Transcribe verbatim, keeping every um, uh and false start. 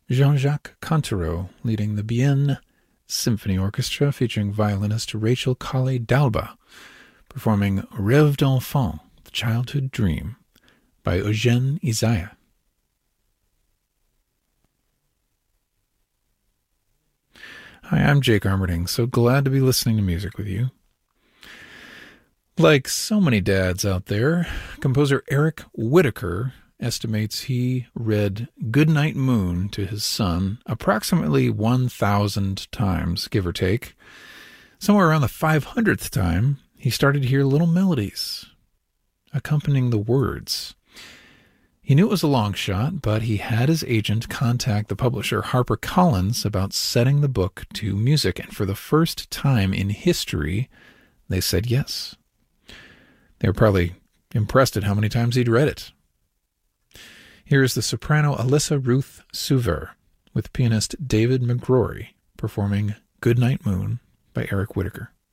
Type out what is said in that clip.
Jean-Jacques Cantero leading the Bienne Symphony Orchestra featuring violinist Rachel Collet-Dalba, performing Rêve d'enfant, The Childhood Dream, by Eugène Isaiah. Hi, I'm Jake Armerding, so glad to be listening to music with you. Like so many dads out there, composer Eric Whitacre estimates he read Goodnight Moon to his son approximately one thousand times, give or take. Somewhere around the five hundredth time, he started to hear little melodies accompanying the words. He knew it was a long shot, but he had his agent contact the publisher HarperCollins about setting the book to music, and for the first time in history, they said yes. They were probably impressed at how many times he'd read it. Here is the soprano Alyssa Ruth Suver with pianist David McGrory performing Goodnight Moon by Eric Whitacre.